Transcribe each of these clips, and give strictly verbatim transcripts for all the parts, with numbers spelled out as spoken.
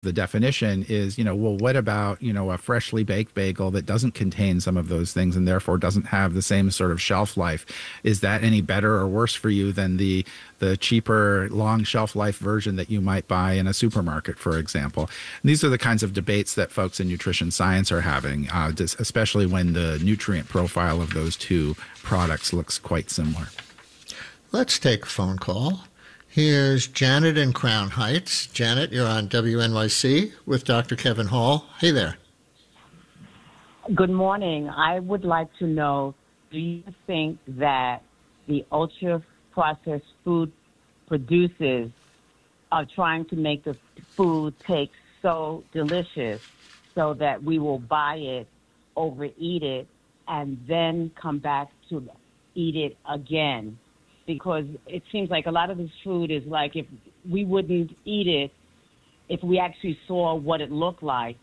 the definition is, you know, well, what about, you know, a freshly baked bagel that doesn't contain some of those things and therefore doesn't have the same sort of shelf life? Is that any better or worse for you than the the cheaper long shelf life version that you might buy in a supermarket, for example? And these are the kinds of debates that folks in nutrition science are having, uh, especially when the nutrient profile of those two products looks quite similar. Let's take a phone call. Here's Janet in Crown Heights. Janet, you're on W N Y C with Doctor Kevin Hall. Hey there. Good morning. I would like to know, do you think that the ultra-processed food producers are trying to make the food taste so delicious so that we will buy it, overeat it, and then come back to eat it again? Because it seems like a lot of this food is like, if we wouldn't eat it if we actually saw what it looked like,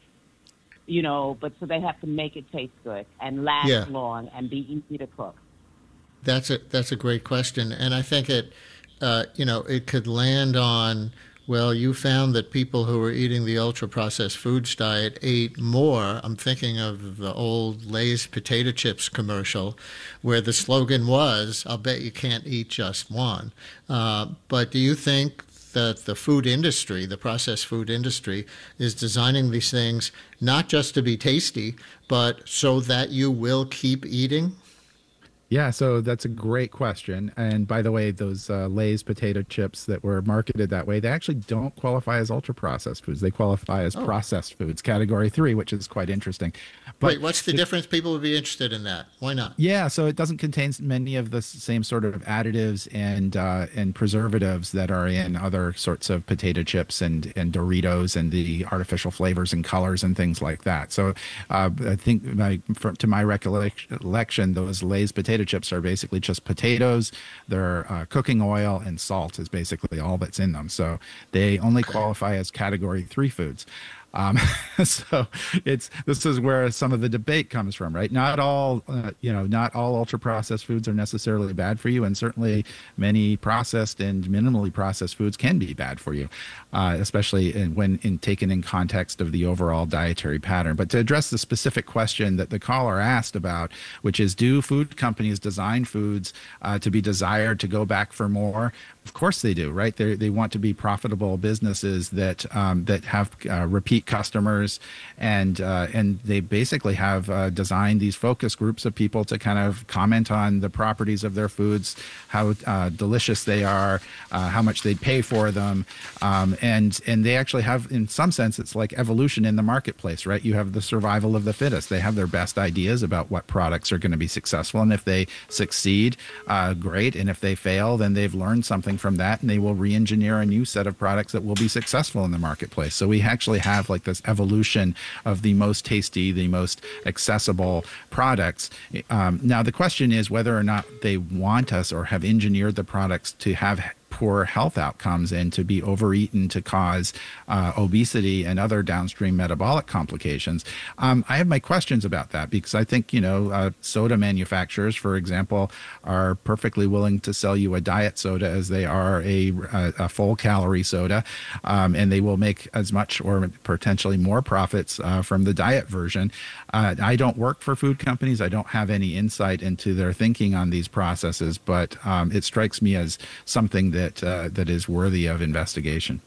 you know, but so they have to make it taste good and last Yeah. long and be easy to cook. That's a that's a great question, and I think it, uh, you know, it could land on. Well, you found that people who were eating the ultra-processed foods diet ate more. I'm thinking of the old Lay's potato chips commercial, where the slogan was, "I'll bet you can't eat just one." Uh, but do you think that the food industry, the processed food industry, is designing these things not just to be tasty, but so that you will keep eating? Yeah, so that's a great question. And by the way, those uh, Lay's potato chips that were marketed that way, they actually don't qualify as ultra processed foods. They qualify as Oh, processed foods, category three, which is quite interesting. But wait, what's the difference? People would be interested in that. Why not? yeah, so it doesn't contain many of the s- same sort of additives and uh, and preservatives that are in other sorts of potato chips and and Doritos and the artificial flavors and colors and things like that. So uh, I think my, from, to my recollection, those Lay's potato chips are basically just potatoes. They're uh, cooking oil and salt is basically all that's in them. So they only Okay. qualify as category three foods. Um, so it's this is where some of the debate comes from, right? Not all, uh, you know, not all ultra processed foods are necessarily bad for you, and certainly many processed and minimally processed foods can be bad for you, uh, especially in, when in taken in context of the overall dietary pattern. But to address the specific question that the caller asked about, which is, do food companies design foods uh, to be desired to go back for more? Of course they do, right? They they want to be profitable businesses that um, that have uh, repeat customers, and uh, and they basically have uh, designed these focus groups of people to kind of comment on the properties of their foods, how uh, delicious they are, uh, how much they'd pay for them, um, and and they actually have, in some sense, it's like evolution in the marketplace, right? You have the survival of the fittest. They have their best ideas about what products are going to be successful, and if they succeed, uh, great, and if they fail, then they've learned something from that, and they will re-engineer a new set of products that will be successful in the marketplace. So we actually have like this evolution of the most tasty, the most accessible products. Um, now the question is whether or not they want us or have engineered the products to have poor health outcomes and to be overeaten to cause uh, obesity and other downstream metabolic complications. Um, I have my questions about that because I think, you know, uh, soda manufacturers, for example, are perfectly willing to sell you a diet soda as they are a, a, a full calorie soda, um, and they will make as much or potentially more profits uh, from the diet version. Uh, I don't work for food companies. I don't have any insight into their thinking on these processes, but um, it strikes me as something that uh, that is worthy of investigation.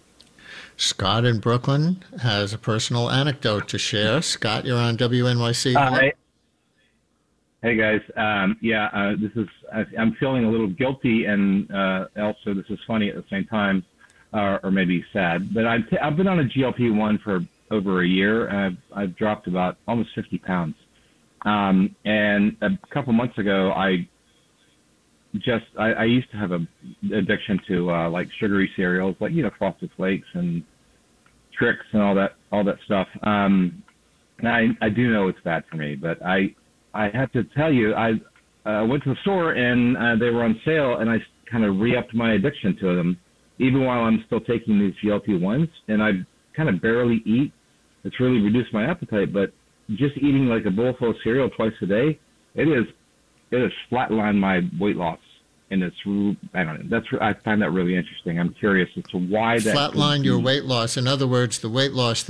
Scott in Brooklyn has a personal anecdote to share. Scott, you're on W N Y C. Uh, Hello. hey, hey guys. Um, yeah, uh, this is. I, I'm feeling a little guilty, and uh, also this is funny at the same time, uh, or maybe sad. But I've, t- I've been on a G L P one for over a year, and I've, I've dropped about almost fifty pounds. Um, and a couple months ago, I just I, I used to have a addiction to uh, like sugary cereals, like you know Frosted Flakes and Tricks and all that all that stuff. Um, and I I do know it's bad for me, but I I have to tell you I uh, went to the store and uh, they were on sale, and I kind of re-upped my addiction to them, even while I'm still taking these G L P ones, and I kind of barely eat. It's really reduced my appetite, but just eating like a bowl full of cereal twice a day, it is it has flatlined my weight loss. and it's I don't know. That's I find that really interesting. I'm curious as to why that Flatline could your be. weight loss. In other words, the weight loss